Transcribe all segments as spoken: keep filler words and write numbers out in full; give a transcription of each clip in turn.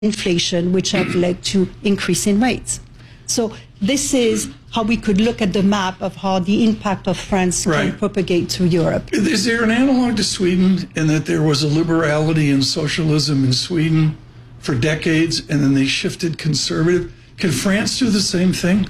inflation, which have led to increase in rates. So this is how we could look at the map of how the impact of France Right. can propagate to Europe. Is there an analog to Sweden in that there was a liberality and socialism in Sweden for decades and then they shifted conservative? Can France do the same thing?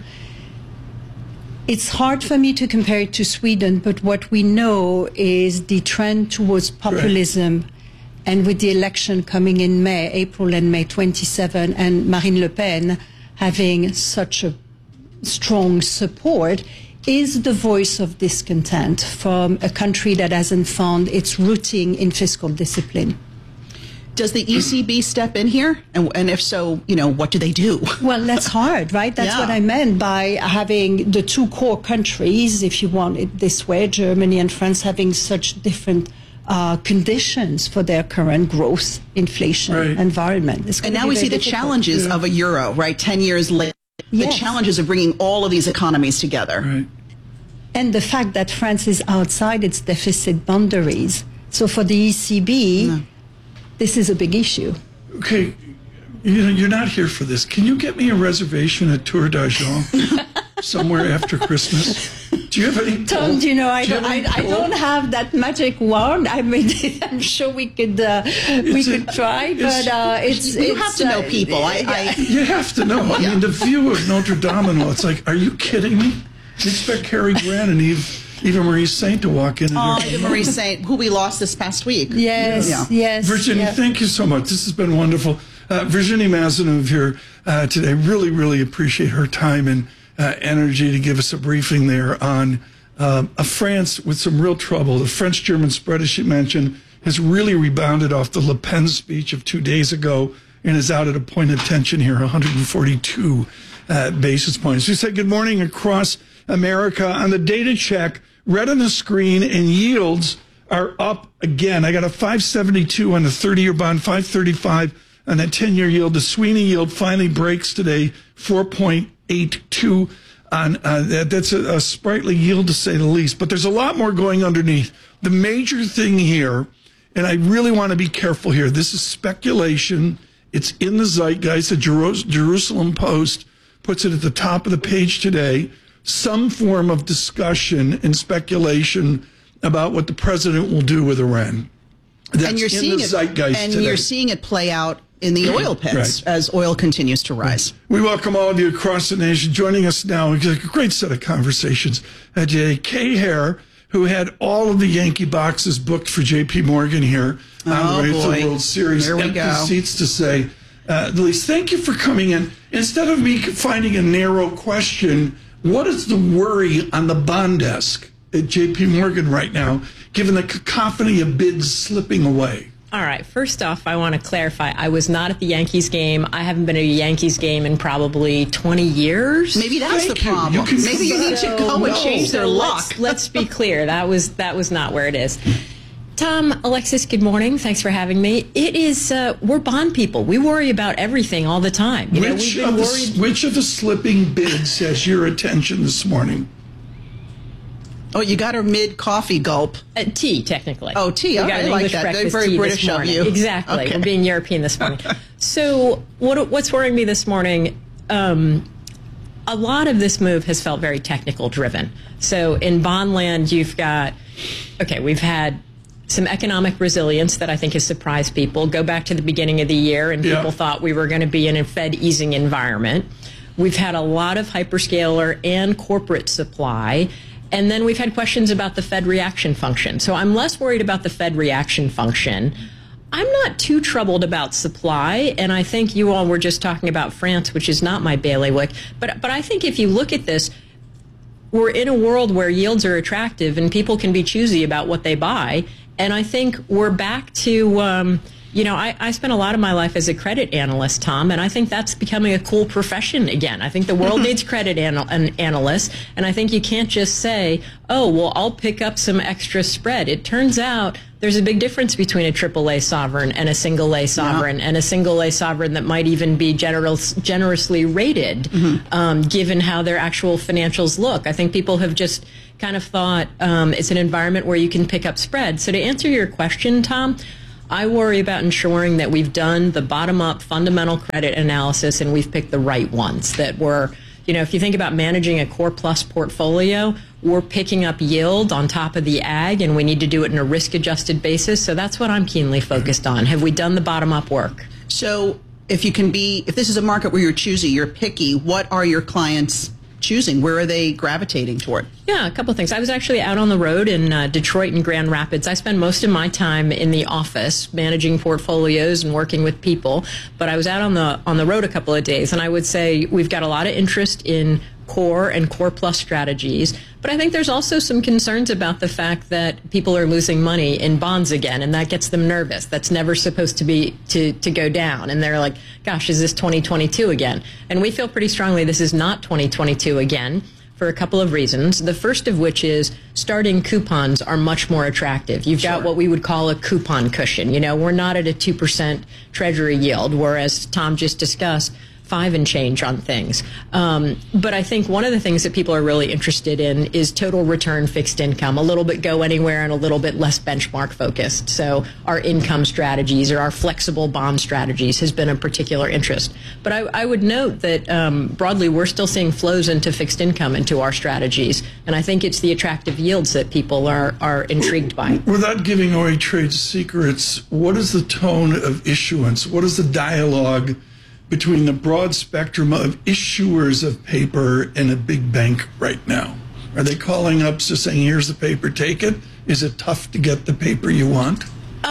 It's hard for me to compare it to Sweden, but what we know is the trend towards populism. And with the election coming in May, April and May twenty-seventh, and Marine Le Pen having such a strong support, is the voice of discontent from a country that hasn't found its rooting in fiscal discipline. Does the E C B step in here? And, and if so, you know, what do they do? Well, that's hard, right? That's Yeah. what I meant by having the two core countries, if you want it this way, Germany and France, having such different uh, conditions for their current growth, inflation Right. environment. It's And gonna now be we very see the difficult. challenges of a euro, right? Ten years later, Yes. the challenges of bringing all of these economies together. Right. And the fact that France is outside its deficit boundaries. So for the E C B, Yeah. this is a big issue. Okay, you know, you're not here for this. Can you get me a reservation at Tour d'Argent somewhere after Christmas? Do you have any? Tom, do you know, I Do you don't, have I, any I don't have that magic wand. I mean, I'm sure we could, uh, we It's a- could try, it's- but uh, it's. You it's, have to know uh, people. I, I, You have to know. I mean, the view of Notre Dame, it's like, are you kidding me? You expect Cary Grant and Eve, Eva Marie Saint to walk in. And oh, they're- Eva Marie Saint, who we lost this past week. Yes, Yeah. yes. Virginie, yeah. thank you so much. This has been wonderful. Uh, Virginie Mazeneuve here uh, today. Really, really appreciate her time and uh, energy to give us a briefing there on uh, a France with some real trouble. The French-German spread, as she mentioned, has really rebounded off the Le Pen speech of two days ago and is out at a point of tension here, one hundred forty-two uh, basis points. We said good morning across America. On the data check, red on the screen, and yields are up again. I got a five seventy-two on the thirty-year bond, five thirty-five on that ten-year yield. The Sweeney yield finally breaks today, four point eight two on uh, that. That's a, a sprightly yield to say the least. But there's a lot more going underneath. The major thing here, and I really want to be careful here, this is speculation. It's in the zeitgeist. The Jeru- Jerusalem Post puts it at the top of the page today. Some form of discussion and speculation about what the president will do with Iran. That's And you're in seeing the it, zeitgeist and today. you're seeing it play out in the oil pits Right. as oil continues to rise. We welcome all of you across the nation. Joining us now, we've got a great set of conversations uh, today. Kay Hare, who had all of the Yankee boxes booked for J P Morgan here on Oh, the way to boy. the World Series. Here we Empty go. seats to say uh, the least. Thank you for coming in. Instead of me finding a narrow question, what is the worry on the bond desk at J P Morgan right now, given the cacophony of bids slipping away? All right. First off, I want to clarify. I was not at the Yankees game. I haven't been at a Yankees game in probably twenty years. Maybe that's Thank the you. problem. You can- Maybe you need to So- go and No. change their So luck. let's, let's be clear. That was that was not where it is. Tom, Alexis, good morning. Thanks for having me. It is, uh, we're bond people. We worry about everything all the time. You know, Which we've of, been the, worried. which of the slipping bids has your attention this morning? Oh, you got her mid coffee gulp. Uh, tea, technically. Oh, tea. We All got right, an I like English that. Very- breakfast very tea British this of morning. you. Exactly. Okay. We're being European this morning. So what what's worrying me this morning, um, a lot of this move has felt very technical driven. So in bond land, you've got, okay, we've had some economic resilience that I think has surprised people. Go back to the beginning of the year and Yeah. people thought we were going to be in a Fed easing environment. We've had a lot of hyperscaler and corporate supply. And then we've had questions about the Fed reaction function. So I'm less worried about the Fed reaction function. I'm not too troubled about supply. And I think you all were just talking about France, which is not my bailiwick. But, but I think if you look at this, we're in a world where yields are attractive and people can be choosy about what they buy. And I think we're back to, um, you know, I, I spent a lot of my life as a credit analyst, Tom, and I think that's becoming a cool profession again. I think the world needs credit anal- an analysts, and I think you can't just say, oh, well, I'll pick up some extra spread. It turns out there's a big difference between a triple A sovereign and a single A sovereign, yeah. and a single A sovereign that might even be generous, generously rated, mm-hmm. um, given how their actual financials look. I think people have just kind of thought um, it's an environment where you can pick up spread. So to answer your question, Tom, I worry about ensuring that we've done the bottom-up fundamental credit analysis and we've picked the right ones that were, you know, if you think about managing a core plus portfolio, we're picking up yield on top of the ag and we need to do it in a risk-adjusted basis. So that's what I'm keenly focused on. Have we done the bottom-up work? So if you can be, if this is a market where you're choosy, you're picky, what are your clients choosing? Where are they gravitating toward? Yeah, a couple of things. I was actually out on the road in uh, Detroit and Grand Rapids. I spend most of my time in the office managing portfolios and working with people, but I was out on the on the road a couple of days, and I would say we've got a lot of interest in core and core plus strategies, but I think there's also some concerns about the fact that people are losing money in bonds again, and that gets them nervous. That's never supposed to be to, to go down, and they're like, gosh, is this twenty twenty-two again? And we feel pretty strongly this is not twenty twenty-two again for a couple of reasons. The first of which is starting coupons are much more attractive. You've got Sure. what we would call a coupon cushion. You know, we're not at a two percent treasury yield, whereas Tom just discussed five and change on things. Um, but I think one of the things that people are really interested in is total return fixed income, a little bit go anywhere and a little bit less benchmark focused. So our income strategies or our flexible bond strategies has been a particular interest. But I, I would note that um, broadly, we're still seeing flows into fixed income into our strategies. And I think it's the attractive yields that people are, are intrigued by. Without giving away trade secrets, what is the tone of issuance? What is the dialogue between the broad spectrum of issuers of paper and a big bank right now? Are they calling up just saying, here's the paper, take it? Is it tough to get the paper you want?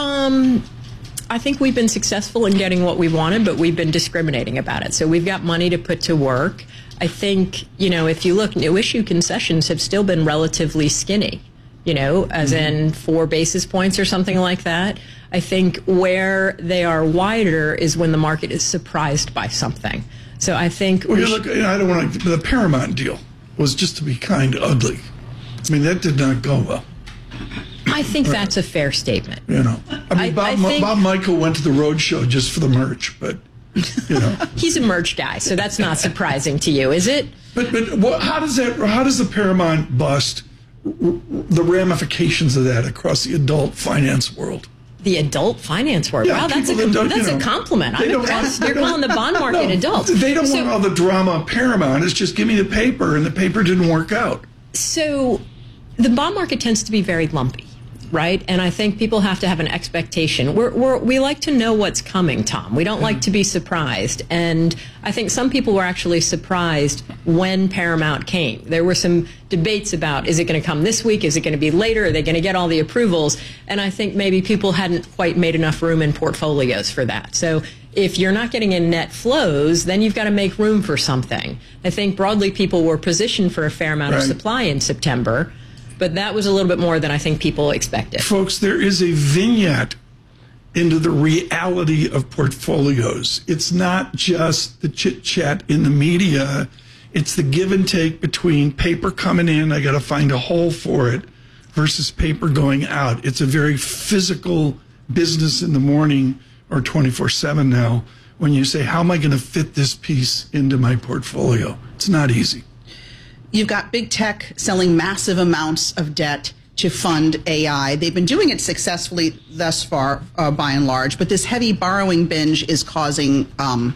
Um, I think we've been successful in getting what we wanted, but we've been discriminating about it. So we've got money to put to work. I think, you know, if you look, new issue concessions have still been relatively skinny, you know, as mm-hmm. in four basis points or something like that. I think where they are wider is when the market is surprised by something. So I think well, we you look, I don't want to. The Paramount deal was, just to be kind, ugly. I mean, that did not go well. I think that's a fair statement. You know, I mean, I- Bob, I think- Bob Michael went to the road show just for the merch, but you know. He's a merch guy, so that's not surprising to you, is it? But but what, how does that? How does the Paramount bust? The ramifications of that across the adult finance world. The adult finance world. Yeah, Wow, that's a people that com- don't, you that's a know, compliment. they I'm don't- impressed. they You're don't- calling the bond market no, adult. They don't so, want all the drama of Paramount. It's just give me the paper, and the paper didn't work out. So the bond market tends to be very lumpy, right? And I think people have to have an expectation. We're, we're, we like to know what's coming, Tom. We don't like to be surprised. And I think some people were actually surprised when Paramount came. There were some debates about, is it going to come this week? Is it going to be later? Are they going to get all the approvals? And I think maybe people hadn't quite made enough room in portfolios for that. So if you're not getting in net flows, then you've got to make room for something. I think broadly people were positioned for a fair amount Right. of supply in September, but that was a little bit more than I think people expected. Folks, there is a vignette into the reality of portfolios. It's not just the chit chat in the media. It's the give and take between paper coming in, I got to find a hole for it, versus paper going out. It's a very physical business in the morning, or twenty-four seven now, when you say, how am I going to fit this piece into my portfolio? It's not easy. You've got big tech selling massive amounts of debt to fund A I. They've been doing it successfully thus far, uh, by and large, but this heavy borrowing binge is causing um,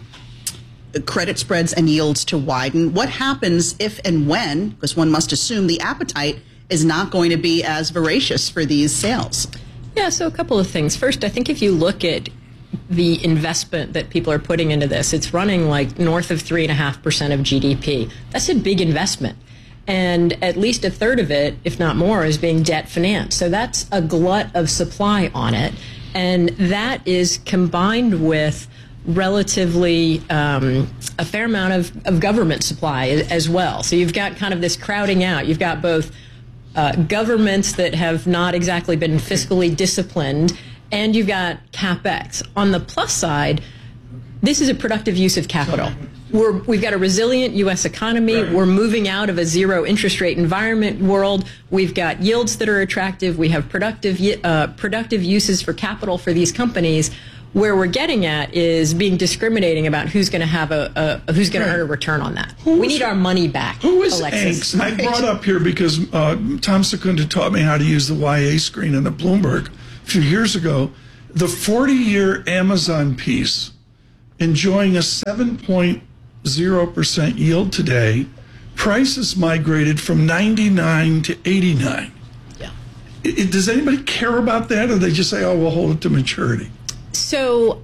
credit spreads and yields to widen. What happens if and when, because one must assume the appetite is not going to be as voracious for these sales? Yeah, so a couple of things. First, I think if you look at the investment that people are putting into this, it's running like north of three and a half percent of G D P. That's a big investment. And at least a third of it, if not more, is being debt financed. So that's a glut of supply on it. And that is combined with relatively um, a fair amount of, of government supply as well. So you've got kind of this crowding out. You've got both uh, governments that have not exactly been fiscally disciplined, and you've got CapEx. On the plus side, this is a productive use of capital. We're, we've got a resilient U S economy. Right. We're moving out of a zero interest rate environment world. We've got yields that are attractive. We have productive uh, productive uses for capital for these companies. Where we're getting at is being discriminating about who's going to have a, a who's going Right. to earn a return on that. Who we is- need our money back. Who is Alexis. Angst? I brought up here because uh, Tom Secunda taught me how to use the Y A screen in the Bloomberg a few years ago. the forty-year Amazon piece enjoying a seven point zero percent yield today, prices migrated from ninety-nine to eighty-nine. Yeah. It, does anybody care about that, or they just say, oh, we'll hold it to maturity? So,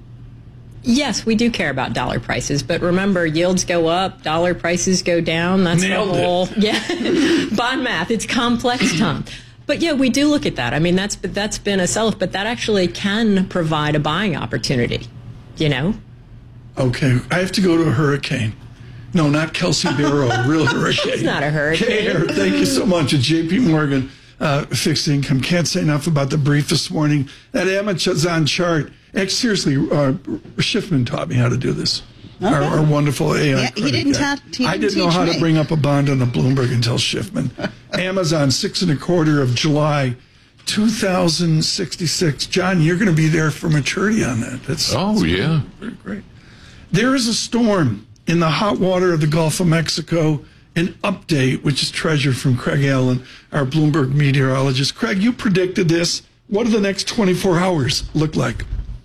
yes, we do care about dollar prices, but remember, yields go up, dollar prices go down. That's Nailed the whole, it. yeah, bond math. It's complex, Tom. But yeah, we do look at that. I mean, that's that's been a sell-off, but that actually can provide a buying opportunity, you know? Okay, I have to go to a hurricane. No, not Kelsey Barrow, a real hurricane. It's not a hurricane. K-Air, thank you so much. At J P Morgan, uh, fixed income. Can't say enough about the brief this morning. That Amazon chart, actually, seriously, uh, Schiffman taught me how to do this. Okay. Our, our wonderful A I. Yeah, he didn't guy. ta- he I didn't didn't know teach how me. to bring up a bond on the Bloomberg until Schiffman. Amazon, six and a quarter of July, two thousand sixty-six. John, you're going to be there for maturity on that. That's Oh, that's yeah. Very great. There is a storm in the hot water of the Gulf of Mexico. An update, which is treasured from Craig Allen, our Bloomberg meteorologist. Craig, you predicted this. What do the next twenty-four hours look like?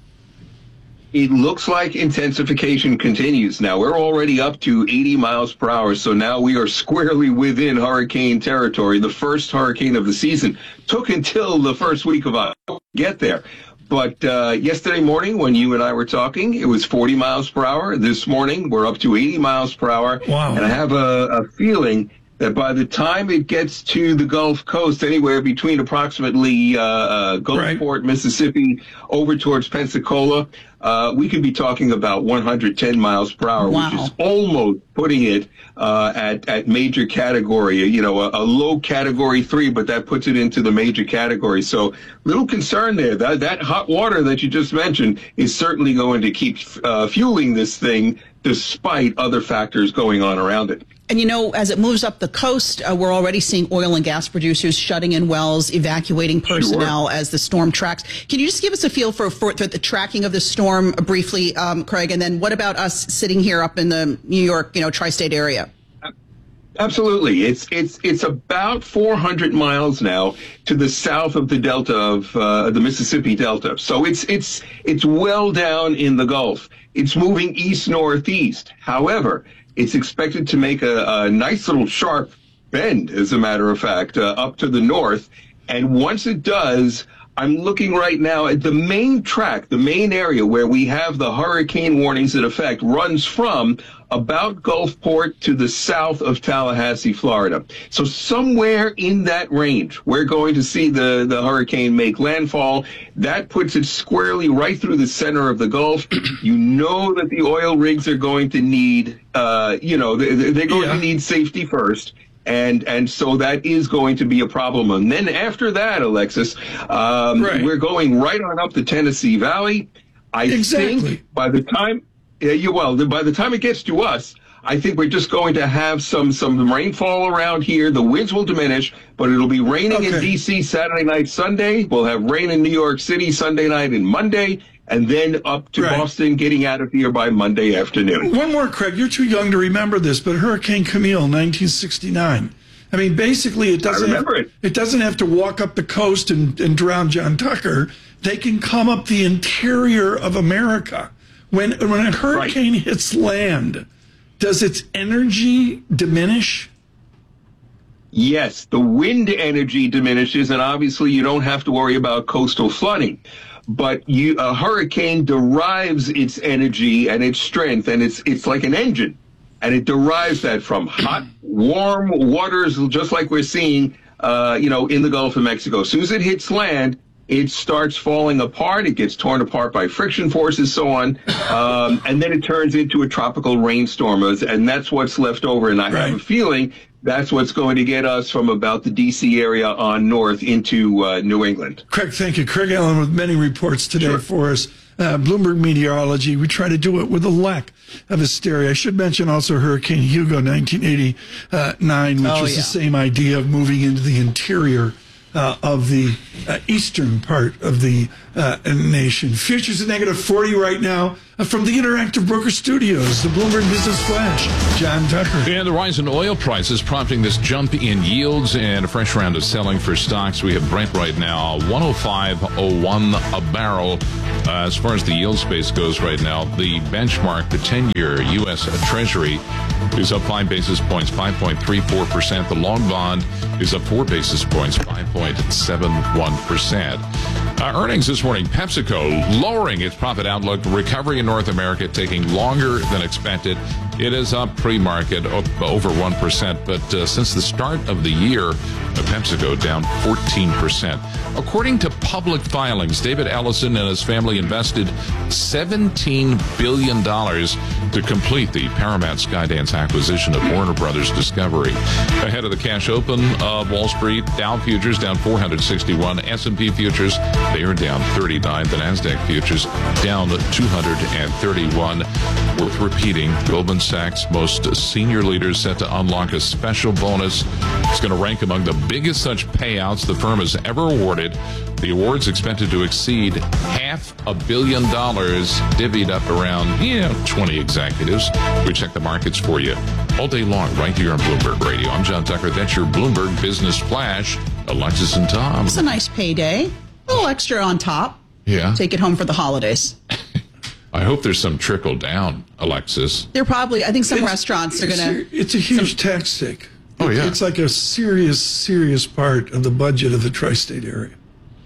It looks like intensification continues. Now, we're already up to eighty miles per hour, so now we are squarely within hurricane territory. The first hurricane of the season took until the first week of October to get there. But uh, yesterday morning, when you and I were talking, it was forty miles per hour. This morning, we're up to eighty miles per hour. Wow. And I have a, a feeling that by the time it gets to the Gulf Coast, anywhere between approximately uh, uh, Gulfport, Right. Mississippi, over towards Pensacola, uh, we could be talking about one hundred ten miles per hour, Wow. which is almost putting it uh, at, at major category, you know, a, a low category three, but that puts it into the major category. So little concern there. That, that hot water that you just mentioned is certainly going to keep uh, fueling this thing despite other factors going on around it. And, you know, as it moves up the coast, uh, we're already seeing oil and gas producers shutting in wells, evacuating personnel as the storm tracks. Can you just give us a feel for, for the tracking of the storm briefly, um, Craig? And then what about us sitting here up in the New York, you know, tri-state area? Absolutely. It's it's it's about four hundred miles now to the south of the delta of uh, the Mississippi Delta. So it's it's it's well down in the Gulf. It's moving east northeast. However, it's expected to make a, a nice little sharp bend, as a matter of fact, uh, up to the north. And once it does, I'm looking right now at the main track, the main area where we have the hurricane warnings in effect, runs from about Gulfport to the south of Tallahassee, Florida. So somewhere in that range, we're going to see the, the hurricane make landfall. That puts it squarely right through the center of the Gulf. You know that the oil rigs are going to need, uh, you know, they're, they're going Yeah. to need safety first. And and so that is going to be a problem. And then after that, Alexis, um, Right. we're going right on up the Tennessee Valley. I Exactly. think by the time, yeah, you, well, by the time it gets to us, I think we're just going to have some some rainfall around here. The winds will diminish, but it'll be raining in Okay. D C Saturday night, Sunday. We'll have rain in New York City Sunday night and Monday, and then up to Right. Boston, getting out of here by Monday afternoon. One more, Craig. You're too young to remember this, but Hurricane Camille, nineteen sixty-nine. I mean, basically, it doesn't. remember have, it. It doesn't have to walk up the coast and, and drown John Tucker. They can come up the interior of America. When when a hurricane hits land, does its energy diminish? Yes, the wind energy diminishes, and obviously you don't have to worry about coastal flooding. But you, a hurricane derives its energy and its strength, and it's it's like an engine, and it derives that from hot, warm waters, just like we're seeing, uh, you know, in the Gulf of Mexico. As soon as it hits land, it starts falling apart. It gets torn apart by friction forces, so on, um, and then it turns into a tropical rainstorm, and that's what's left over. And I Right. have a feeling that's what's going to get us from about the D C area on north into uh, New England. Craig, thank you. Craig Allen with many reports today Sure. for us. Uh, Bloomberg Meteorology. We try to do it with a lack of hysteria. I should mention also Hurricane Hugo, nineteen eighty-nine, which Oh, was yeah. the same idea of moving into the interior uh, of the uh, eastern part of the uh, nation. Futures at negative forty right now uh, from the Interactive Broker Studios, the Bloomberg Business Flash. John Tucker. And the rise in oil prices prompting this jump in yields and a fresh round of selling for stocks. We have Brent right now, one oh five oh one a barrel. Uh, as far as the yield space goes right now, the benchmark, the ten-year U S Treasury, is up five basis points, five point three four percent. The long bond is up four basis points, five point seven one percent. Uh, earnings this morning, PepsiCo lowering its profit outlook. Recovery in North America taking longer than expected. It is up pre-market up over one percent, but uh, since the start of the year, uh, PepsiCo down fourteen percent. According to public filings, David Ellison and his family invested seventeen billion dollars to complete the Paramount Skydance acquisition of Warner Brothers Discovery. Ahead of the cash open of Wall Street, Dow futures down four hundred sixty-one, S and P futures, they are down thirty-nine, the NASDAQ futures down two hundred thirty-one. Worth repeating, Goldman Sachs' most senior leaders set to unlock a special bonus. It's going to rank among the biggest such payouts the firm has ever awarded. The award's expected to exceed half a billion dollars, divvied up around, you know, twenty executives. We check the markets for you all day long right here on Bloomberg Radio. I'm John Tucker. That's your Bloomberg Business Flash. Alexis and Tom. It's a nice payday. A little extra on top. Yeah. Take it home for the holidays. I hope there's some trickle down, Alexis. They're probably, I think some It's- restaurants are it's going a- to. It's a huge tax take. Oh, yeah. It's like a serious, serious part of the budget of the tri-state area.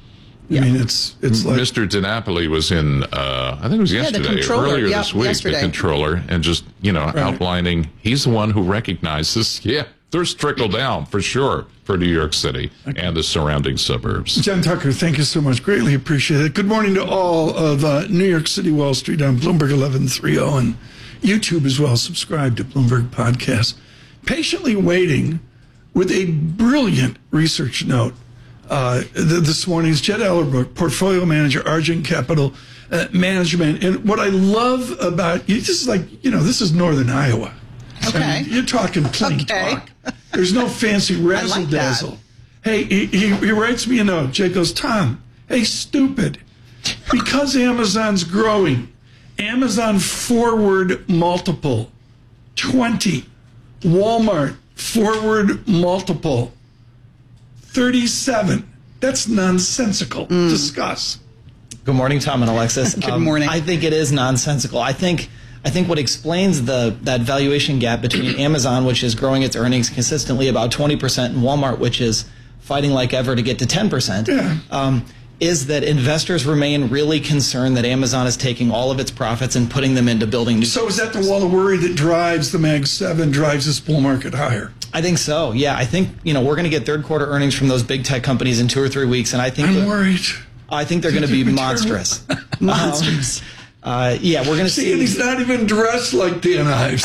I mean, it's it's like Mister DiNapoli was in, uh, I think it was the yesterday, controller, earlier yeah, this week, yesterday. the controller, and just, you know, outlining, he's the one who recognizes, yeah, there's trickle down for sure for New York City and the surrounding suburbs. John Tucker, thank you so much. Greatly appreciate it. Good morning to all of uh, New York City Wall Street on Bloomberg eleven thirty and YouTube as well. Subscribe to Bloomberg Podcast. Patiently waiting with a brilliant research note. Uh, th- this morning is Jed Ellerbrook, portfolio manager, Argent Capital uh, Management. And what I love about you, this is like, you know, this is Northern Iowa. Okay. I mean, you're talking plain Okay. talk. There's no fancy razzle like that. dazzle. Hey, he, he, he writes me a note. Jay goes, Tom, hey, stupid. Because Amazon's growing, Amazon forward multiple, twenty. Walmart forward multiple, thirty-seven. That's nonsensical. Mm. Discuss. Good morning, Tom and Alexis. Good morning. I think it is nonsensical. I think I think what explains the that valuation gap between Amazon, which is growing its earnings consistently about twenty percent, and Walmart, which is fighting like ever to get to ten percent, Yeah. um, is that investors remain really concerned that Amazon is taking all of its profits and putting them into building new. So is that the wall of worry that drives the Mag seven, drives this bull market higher? I think so. Yeah, I think you know we're going to get third quarter earnings from those big tech companies in two or three weeks, and I think I'm that- worried. I think they're going to be Terrible. monstrous. Monsters. Uh, yeah, we're going to See, see. and he's not even dressed like Dan Ives.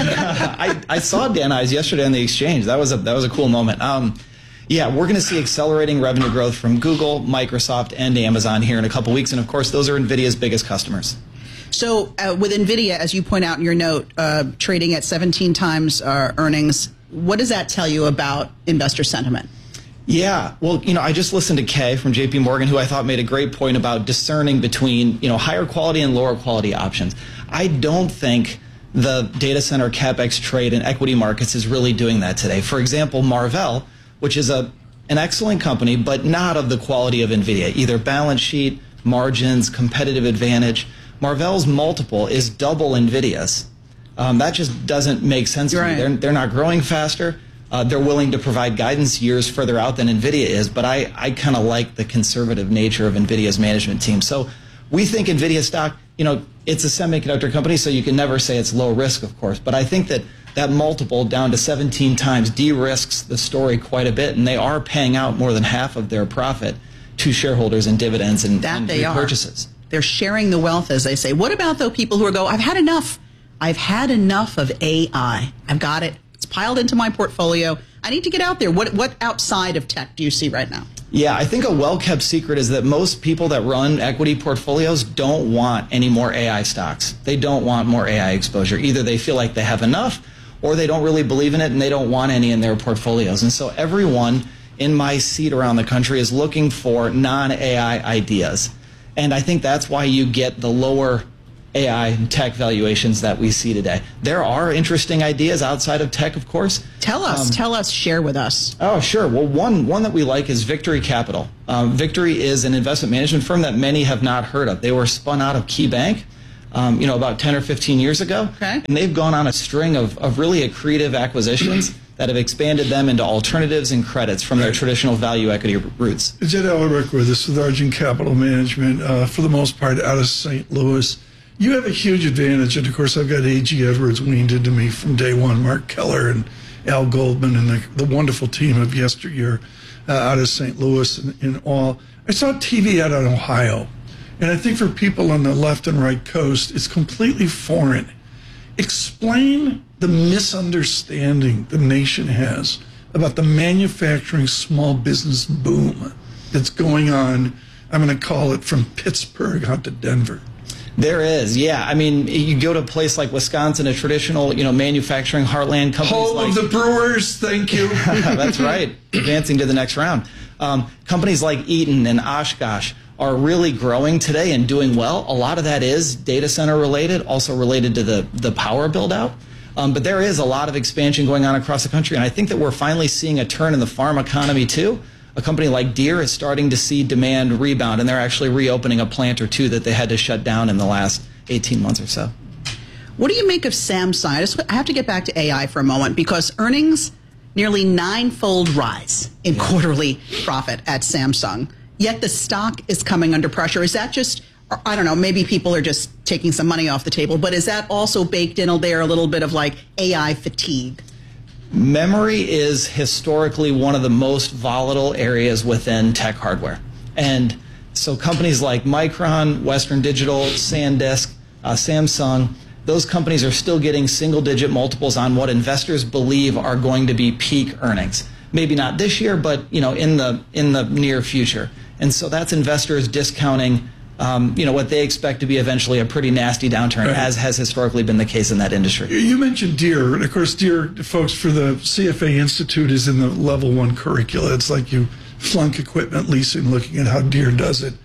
I, I saw Dan Ives yesterday on the exchange. That was a that was a cool moment. Um, yeah, we're going to see accelerating revenue growth from Google, Microsoft, and Amazon here in a couple weeks, and of course, those are NVIDIA's biggest customers. So uh, with NVIDIA, as you point out in your note, uh, trading at seventeen times uh, earnings, what does that tell you about investor sentiment? Yeah, well, you know, I just listened to Kay from J P Morgan, who I thought made a great point about discerning between, you know, higher quality and lower quality options. I don't think the data center CapEx trade in equity markets is really doing that today. For example, Marvell, which is a an excellent company, but not of the quality of NVIDIA, either balance sheet, margins, competitive advantage. Marvell's multiple is double NVIDIA's. Um, that just doesn't make sense to Right. me. They're, they're not growing faster. Uh, they're willing to provide guidance years further out than NVIDIA is, but I, I kind of like the conservative nature of NVIDIA's management team. So we think NVIDIA stock, you know, it's a semiconductor company, so you can never say it's low risk, of course. But I think that that multiple down to seventeen times de-risks the story quite a bit, and they are paying out more than half of their profit to shareholders in dividends and, That and they are. repurchases. They're sharing the wealth, as they say. What about, though, people who are go, I've had enough. I've had enough of A I. I've got it. It's piled into my portfolio. I need to get out there. What what outside of tech do you see right now? Yeah, I think a well-kept secret is that most people that run equity portfolios don't want any more A I stocks. They don't want more A I exposure. Either they feel like they have enough, or they don't really believe in it and they don't want any in their portfolios. And so everyone in my seat around the country is looking for non-A I ideas. And I think that's why you get the lower A I and tech valuations that we see today. There are interesting ideas outside of tech, of course. Tell us, Um, tell us, share with us. Oh, sure. Well, one one that we like is Victory Capital. Um, Victory is an investment management firm that many have not heard of. They were spun out of KeyBank, um, you know, about ten or fifteen years ago. Okay. And they've gone on a string of, of really accretive acquisitions that have expanded them into alternatives and credits from their traditional value equity roots. Jed Ellerbeck with us with Argent Capital Management, uh, for the most part out of Saint Louis. You have a huge advantage, and of course I've got A G Edwards weaned into me from day one, Mark Keller and Al Goldman and the, the wonderful team of yesteryear uh, out of Saint Louis and, and all. I saw T V out on Ohio, and I think for people on the left and right coast, it's completely foreign. Explain the misunderstanding the nation has about the manufacturing small business boom that's going on. I'm going to call it from Pittsburgh out to Denver. There is, yeah. I mean, you go to a place like Wisconsin, a traditional, you know, manufacturing heartland. Companies Home like, of the Brewers, thank you. That's right, advancing to the next round. Um, companies like Eaton and Oshkosh are really growing today and doing well. A lot of that is data center related, also related to the, the power build out. Um, but there is a lot of expansion going on across the country, and I think that we're finally seeing a turn in the farm economy too. A company like Deere is starting to see demand rebound, and they're actually reopening a plant or two that they had to shut down in the last eighteen months or so. What do you make of Samsung? I, just, I have to get back to A I for a moment because earnings nearly nine-fold rise in yeah. quarterly profit at Samsung, yet the stock is coming under pressure. Is that just, I don't know, maybe people are just taking some money off the table, but is that also baked in there a little bit of like A I fatigue? Memory is historically one of the most volatile areas within tech hardware. And so companies like Micron, Western Digital, SanDisk, uh, Samsung, those companies are still getting single-digit multiples on what investors believe are going to be peak earnings. Maybe not this year, but you know, in the in the near future. And so that's investors discounting Um, you know, what they expect to be eventually a pretty nasty downturn, right, as has historically been the case in that industry. You mentioned Deere, and of course, Deere, folks, for the C F A Institute is in the level one curricula. It's like you flunk equipment leasing, looking at how Deere does it.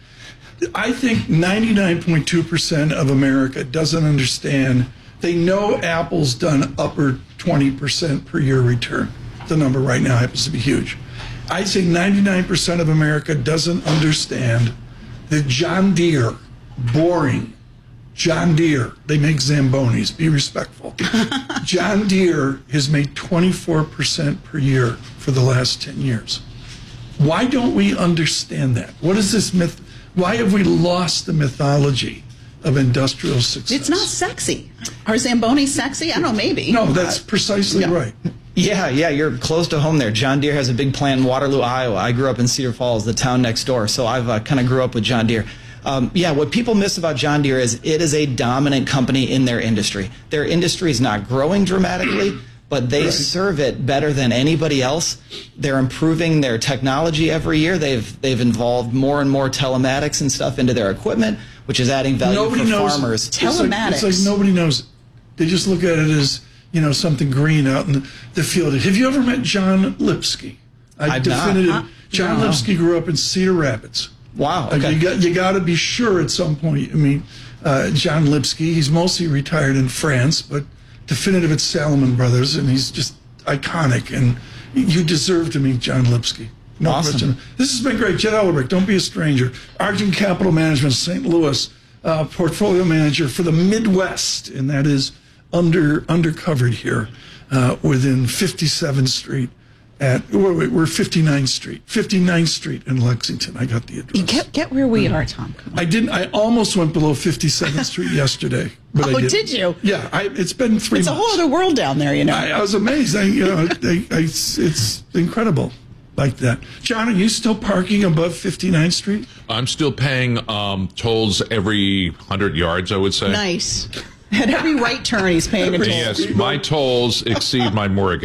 I think ninety-nine point two percent of America doesn't understand. They know Apple's done upper twenty percent per year return. The number right now happens to be huge. I say ninety-nine percent of America doesn't understand that John Deere, boring, John Deere, they make Zambonis, be respectful. John Deere has made twenty-four percent per year for the last ten years. Why don't we understand that? What is this myth? Why have we lost the mythology of industrial success? It's not sexy. Are Zambonis sexy? I don't know, maybe. No, that's precisely yeah. right. Yeah, yeah, you're close to home there. John Deere has a big plant in Waterloo, Iowa. I grew up in Cedar Falls, the town next door, so I've uh, kind of grew up with John Deere. Um, yeah, what people miss about John Deere is it is a dominant company in their industry. Their industry is not growing dramatically, but they right. serve it better than anybody else. They're improving their technology every year. They've they've involved more and more telematics and stuff into their equipment, which is adding value nobody for knows Telematics. farmers. It's like, it's like nobody knows. They just look at it as, you know, something green out in the, the field. Have you ever met John Lipsky? I I've definitive. not. John no. Lipsky grew up in Cedar Rapids. Wow. Okay. Okay. You got you got to be sure at some point. I mean, uh, John Lipsky. He's mostly retired in France, but definitive at Salomon Brothers, and he's just iconic. And you deserve to meet John Lipsky. No awesome. question. This has been great. Jed Ellerbeck, don't be a stranger. Argent Capital Management, Saint Louis, uh, portfolio manager for the Midwest, and that is under undercovered here uh, within fifty-seventh Street. At wait, wait, we're fifty-ninth Street, fifty-ninth Street in Lexington. I got the address. You get, get where we are, Tom. Come on. I didn't. I almost went below fifty-seventh Street yesterday, but Oh, I didn't. did you? Yeah, I, it's been three It's a months. whole other world down there, you know. I, I was amazed. I, you know, I, I, it's, it's incredible like that. John, are you still parking above fifty-ninth Street? I'm still paying um, tolls every one hundred yards, I would say. Nice. At every right turn, he's paying a toll. Yes, my tolls exceed my mortgage.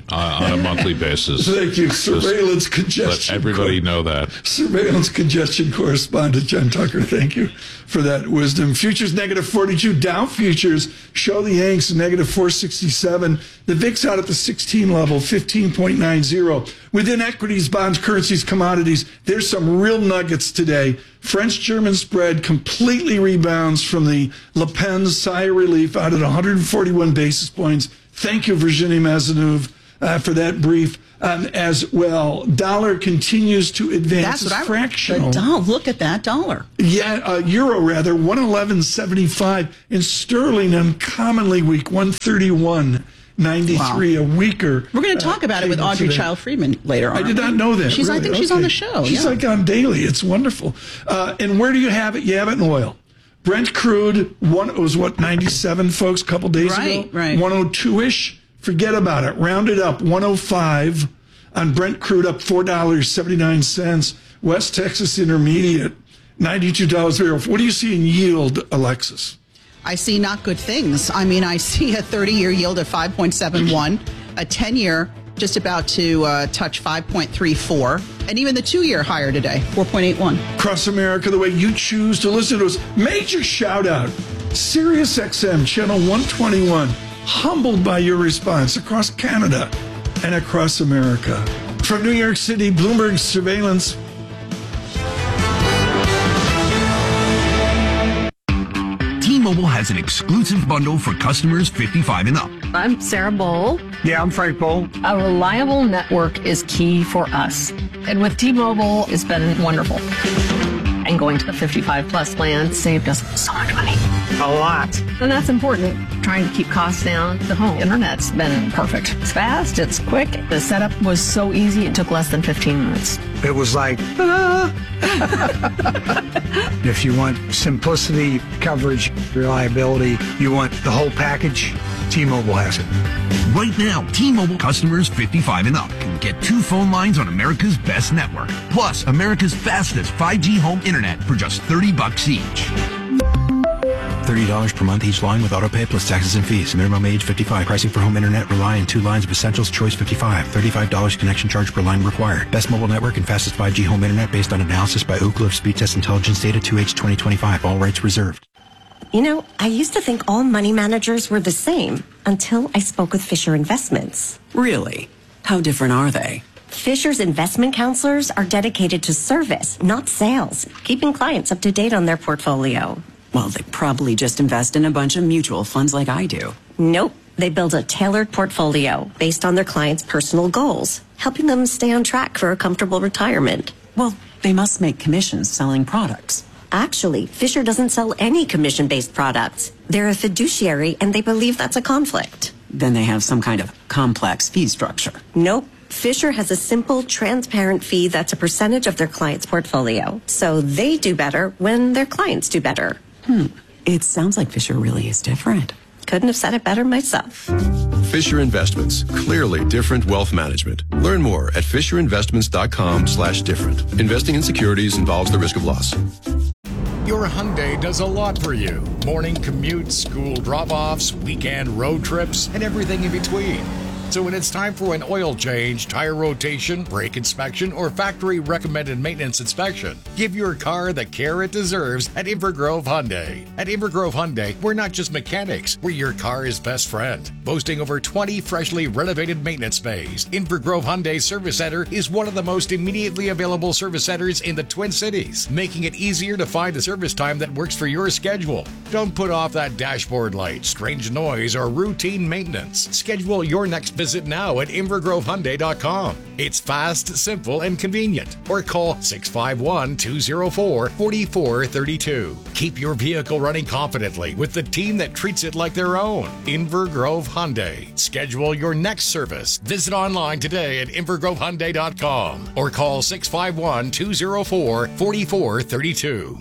uh, on a monthly basis. Thank you. Surveillance Just congestion. Let everybody know that. Surveillance congestion correspondent Jen Tucker, thank you for that wisdom. Futures negative forty-two. Dow futures show the Yanks negative four sixty-seven. The V I X out at the sixteen level, fifteen point nine zero. Within equities, bonds, currencies, commodities, there's some real nuggets today. French-German spread completely rebounds from the Le Pen's sigh of relief out at one hundred forty-one basis points. Thank you, Virginie Mazenouve, uh, for that brief um, as well. Dollar continues to advance. That's what it's I fractional. The dollar, look at that dollar. Yeah, uh, euro rather, one eleven seventy-five. And sterling uncommonly weak, one thirty-one ninety-three, wow. A weaker. We're going to talk uh, about it with Audrey today. Child Friedman later on. I did not know that. She's, really. I think okay. she's on the show. She's yeah. like on daily. It's wonderful. Uh, and where do you have it? You have it in oil. Brent crude, one, it was what, ninety-seven, folks, a couple days right, ago? Right, right. one oh two-ish. Forget about it. Round it up, one oh five on Brent crude, up four dollars and seventy-nine cents. West Texas Intermediate, ninety-two dollars a barrel. What do you see in yield, Alexis? I see not good things. I mean, I see a thirty-year yield of five point seven one, a ten-year just about to uh, touch five point three four, and even the two-year higher today, four point eight one. Across America, the way you choose to listen to us. Major shout-out, Sirius X M, channel one twenty-one. Humbled by your response across Canada and across America. From New York City, Bloomberg Surveillance. T-Mobile has an exclusive bundle for customers fifty-five and up. I'm Sarah Bowl. Yeah, I'm Frank Bowl. A reliable network is key for us. And with T-Mobile, it's been wonderful. And going to the fifty-five plus plan saved us so much money. A lot. And that's important. Trying to keep costs down. The home internet's been perfect. It's fast, it's quick. The setup was so easy, it took less than fifteen minutes. It was like, ah. If you want simplicity, coverage, reliability, you want the whole package, T-Mobile has it. Right now, T-Mobile customers fifty-five and up can get two phone lines on America's best network, plus America's fastest five G home internet for just thirty bucks each. thirty dollars per month each line with autopay plus taxes and fees. Minimum age fifty-five. Pricing for home internet rely on two lines of Essentials Choice fifty-five. thirty-five dollars connection charge per line required. Best mobile network and fastest five G home internet based on analysis by Ookla of Speed Test Intelligence Data two H twenty twenty-five. All rights reserved. You know, I used to think all money managers were the same until I spoke with Fisher Investments. Really? How different are they? Fisher's investment counselors are dedicated to service, not sales, keeping clients up to date on their portfolio. Well, they probably just invest in a bunch of mutual funds like I do. Nope. They build a tailored portfolio based on their clients' personal goals, helping them stay on track for a comfortable retirement. Well, they must make commissions selling products. Actually, Fisher doesn't sell any commission-based products. They're a fiduciary, and they believe that's a conflict. Then they have some kind of complex fee structure. Nope. Fisher has a simple, transparent fee that's a percentage of their client's portfolio. So they do better when their clients do better. Hmm. It sounds like Fisher really is different. Couldn't have said it better myself. Fisher Investments. Clearly different wealth management. Learn more at fisherinvestments.com slash different. Investing in securities involves the risk of loss. Your Hyundai does a lot for you. Morning commutes, school drop-offs, weekend road trips, and everything in between. So when it's time for an oil change, tire rotation, brake inspection, or factory recommended maintenance inspection, give your car the care it deserves at Invergrove Hyundai. At Invergrove Hyundai, we're not just mechanics, we're your car's best friend. Boasting over twenty freshly renovated maintenance bays, Invergrove Hyundai Service Center is one of the most immediately available service centers in the Twin Cities, making it easier to find a service time that works for your schedule. Don't put off that dashboard light, strange noise, or routine maintenance. Schedule your next visit now at invergrove hyundai dot com. It's fast, simple, and convenient. Or call six five one, two oh four, four four three two. Keep your vehicle running confidently with the team that treats it like their own. Invergrove Hyundai. Schedule your next service. Visit online today at invergrove hyundai dot com or call six five one, two oh four, four four three two.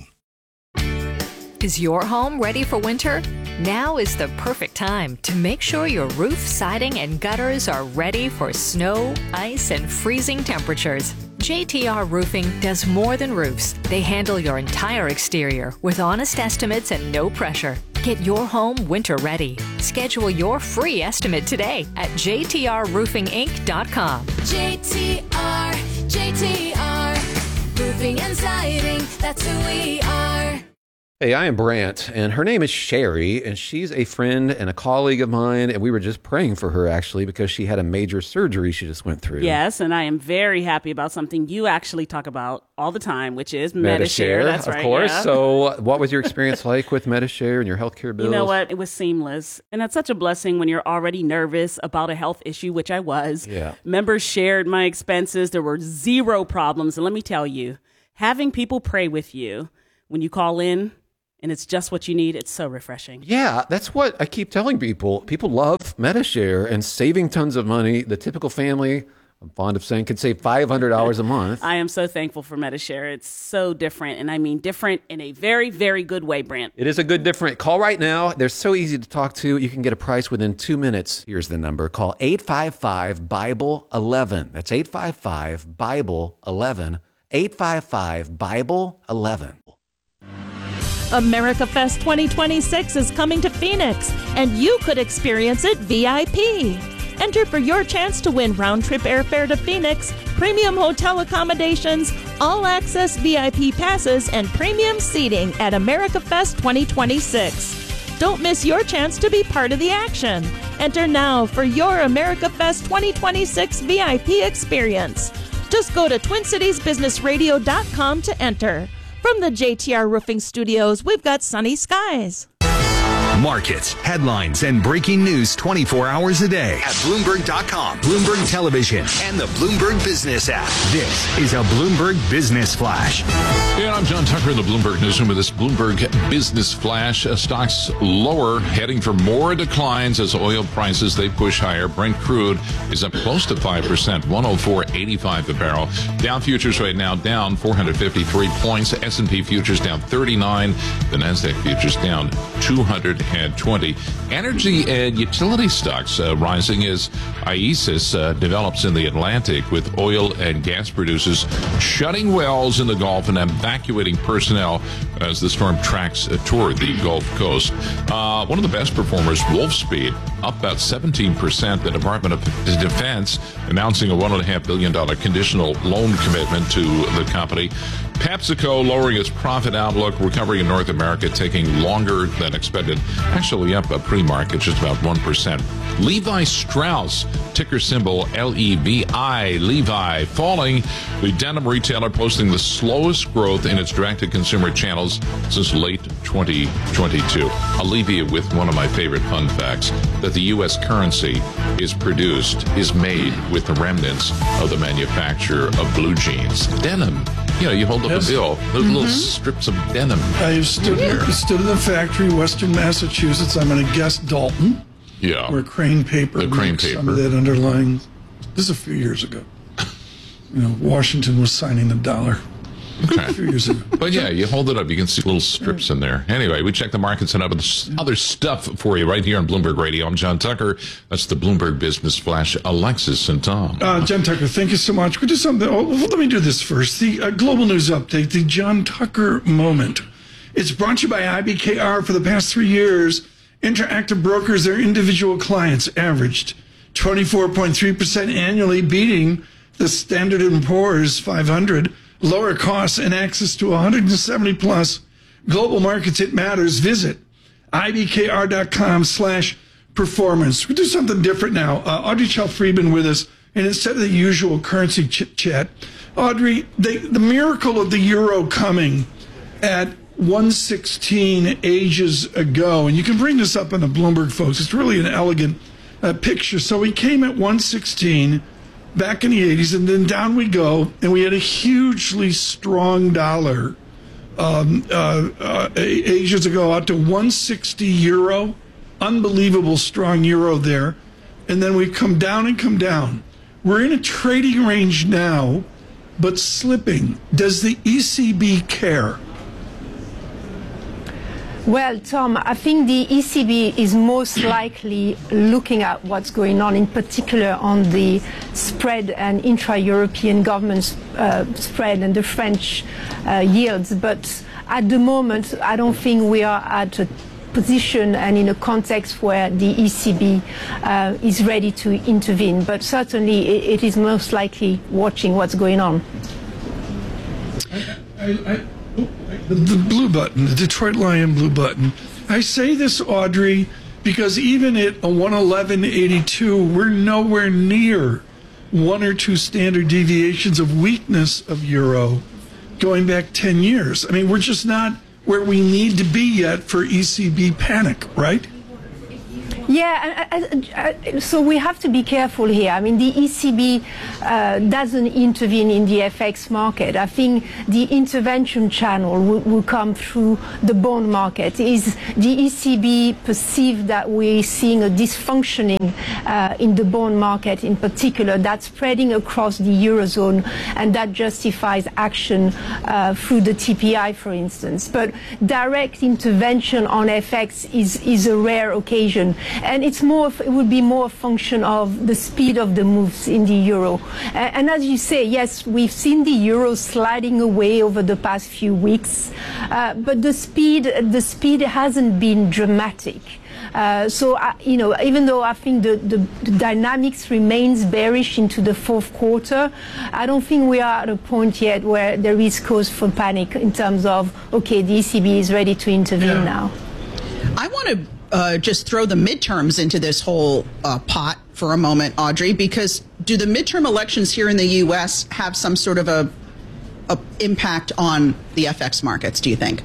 Is your home ready for winter? Now is the perfect time to make sure your roof, siding, and gutters are ready for snow, ice, and freezing temperatures. J T R Roofing does more than roofs. They handle your entire exterior with honest estimates and no pressure. Get your home winter ready. Schedule your free estimate today at j t r roofing inc dot com. J T R, J T R, roofing and siding, that's who we are. Hey, I am Brant, and her name is Sherry, and she's a friend and a colleague of mine, and we were just praying for her, actually, because she had a major surgery she just went through. Yes, and I am very happy about something you actually talk about all the time, which is Medi-Share. Medi-Share, That's of right, course. yeah. So what was your experience like with Medi-Share and your healthcare bills? You know what? It was seamless. And that's such a blessing when you're already nervous about a health issue, which I was. Yeah. Members shared my expenses. There were zero problems. And let me tell you, having people pray with you when you call in, and it's just what you need, it's so refreshing. Yeah, that's what I keep telling people. People love Medi-Share and saving tons of money. The typical family, I'm fond of saying, could save five hundred dollars a month. I am so thankful for Medi-Share. It's so different, and I mean different in a very, very good way, Brant. It is a good different. Call right now. They're so easy to talk to. You can get a price within two minutes. Here's the number. Call eight five five, Bible eleven. That's eight five five, Bible eleven. eight five five, Bible eleven. America Fest twenty twenty-six is coming to Phoenix, and you could experience it V I P. Enter for your chance to win round-trip airfare to Phoenix, premium hotel accommodations, all-access V I P passes, and premium seating at America Fest twenty twenty-six. Don't miss your chance to be part of the action. Enter now for your America Fest twenty twenty-six V I P experience. Just go to twin cities business radio dot com to enter. From the J T R Roofing Studios, we've got sunny skies. Markets, headlines, and breaking news twenty-four hours a day at Bloomberg dot com, Bloomberg Television, and the Bloomberg Business app. This is a Bloomberg Business Flash. And I'm John Tucker in the Bloomberg Newsroom with this Bloomberg Business Flash. Uh, stocks lower, heading for more declines as oil prices, they push higher. Brent crude is up close to five percent, one oh four eighty-five a barrel. Dow futures right now down four hundred fifty-three points. S and P futures down thirty-nine. The NASDAQ futures down two hundred twenty. Energy and utility stocks uh, rising as IESIS uh, develops in the Atlantic, with oil and gas producers shutting wells in the Gulf and evacuating personnel as the storm tracks uh, toward the Gulf Coast. Uh, one of the best performers, Wolfspeed, up about seventeen percent. The Department of Defense announcing a one point five billion dollars conditional loan commitment to the company. PepsiCo lowering its profit outlook. Recovery in North America taking longer than expected. Actually up a pre-market, just about one percent. Levi Strauss, ticker symbol L E V I, Levi, falling. The denim retailer posting the slowest growth in its direct-to-consumer channels since late twenty twenty-two. I'll leave you with one of my favorite fun facts, that the U S currency is produced, is made with the remnants of the manufacture of blue jeans. Denim. You know, you hold up Yes. a bill, those Mhm. little strips of denim. I stood, stood in the factory, Western Massachusetts. I'm going to guess Dalton. Yeah. Where Crane Paper The Crane makes Paper. some of that underlying. This is a few years ago. You know, Washington was signing the dollar. Okay. A few years ago. But yeah, you hold it up, you can see little strips in there. Anyway, we check the markets and other other stuff for you right here on Bloomberg Radio. I'm John Tucker. That's the Bloomberg Business Flash. Alexis and Tom. Uh, John Tucker, thank you so much. We do something. Oh, well, let me do this first. The uh, global news update, the John Tucker moment. It's brought to you by I B K R. For the past three years, Interactive Brokers, their individual clients, averaged twenty-four point three percent annually, beating the Standard and Poor's five hundred. Lower costs and access to one hundred seventy plus global markets. It matters. Visit I B K R dot com slash performance. We do something different now. Uh, Audrey Chell Friedman with us, and instead of the usual currency chit chat, Audrey, they, the miracle of the euro coming at one sixteen ages ago, and you can bring this up on the Bloomberg, folks. It's really an elegant uh, picture. So we came at one sixteen back in the eighties, and then down we go, and we had a hugely strong dollar um, uh, uh, ages ago, out to one sixty euro. Unbelievable strong euro there. And then we come down and come down. We're in a trading range now, but slipping. Does the E C B care? Well, Tom, I think the E C B is most likely looking at what's going on, in particular on the spread and intra-European government uh, spread and the French uh, yields. But at the moment, I don't think we are at a position and in a context where the E C B uh, is ready to intervene. But certainly it, it is most likely watching what's going on. I, I, I, the, the blue button, the Detroit Lion blue button. I say this, Audrey, because even at a one eleven eighty-two, we're nowhere near one or two standard deviations of weakness of euro going back ten years. I mean, we're just not where we need to be yet for E C B panic, right? Yeah, I, I, so we have to be careful here. I mean, the E C B uh, doesn't intervene in the F X market. I think the intervention channel will, will come through the bond market. Is the E C B perceived that we're seeing a dysfunctioning uh, in the bond market in particular that's spreading across the Eurozone, and that justifies action uh, through the T P I, for instance. But direct intervention on F X is, is a rare occasion. And it's more, it would be more a function of the speed of the moves in the euro. And, and as you say, yes, we've seen the euro sliding away over the past few weeks, uh, but the speed, the speed hasn't been dramatic. Uh, so, uh, you know, even though I think the, the, the dynamics remains bearish into the fourth quarter, I don't think we are at a point yet where there is cause for panic in terms of, okay, the E C B is ready to intervene yeah. now. I want to uh, just throw the midterms into this whole uh, pot for a moment, Audrey, because do the midterm elections here in the U S have some sort of a, a impact on the F X markets, do you think?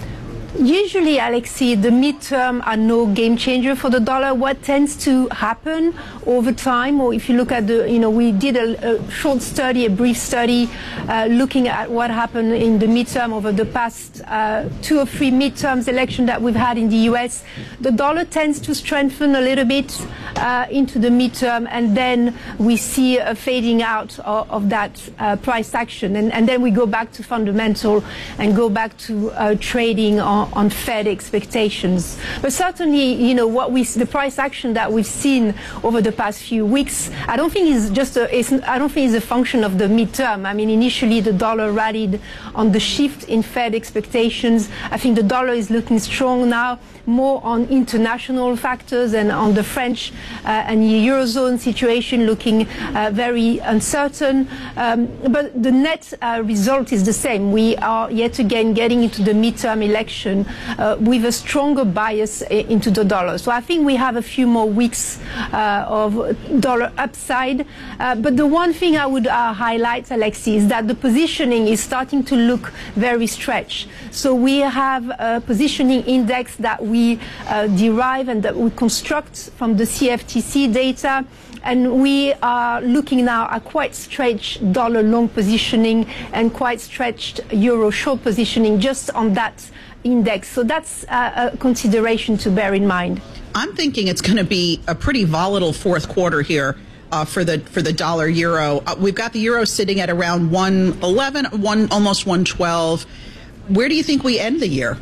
Usually, Alexi, the midterm are no game changer for the dollar. What tends to happen over time, or if you look at the, you know, we did a, a short study, a brief study, uh, looking at what happened in the midterm over the past uh, two or three midterms election that we've had in the U S. The dollar tends to strengthen a little bit uh, into the midterm, and then we see a fading out of, of that uh, price action, and, and then we go back to fundamental and go back to uh, trading on. on Fed expectations. But certainly, you know, what we, the price action that we've seen over the past few weeks, I don't think is just a, it's, I don't think is a function of the midterm. I mean, initially the dollar rallied on the shift in Fed expectations. I think the dollar is looking strong now, more on international factors and on the French uh, and the Eurozone situation looking uh, very uncertain. Um, but the net uh, result is the same. We are yet again getting into the midterm election Uh, with a stronger bias uh, into the dollar. So I think we have a few more weeks uh, of dollar upside. Uh, but the one thing I would uh, highlight, Alexi, is that the positioning is starting to look very stretched. So we have a positioning index that we uh, derive and that we construct from the C F T C data. And we are looking now at quite stretched dollar long positioning and quite stretched euro short positioning just on that index. So that's uh, a consideration to bear in mind. I'm thinking it's going to be a pretty volatile fourth quarter here uh, for the for the dollar euro. Uh, we've got the euro sitting at around one eleven, one almost one twelve. Where do you think we end the year?